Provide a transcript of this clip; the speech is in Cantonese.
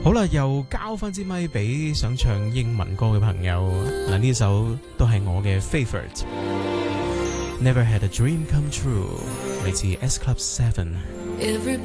好啦，又交翻支咪俾想唱英文歌嘅朋友。嗱，呢首都係我嘅 favorite。Never had a dream come true，嚟自 S Club 7。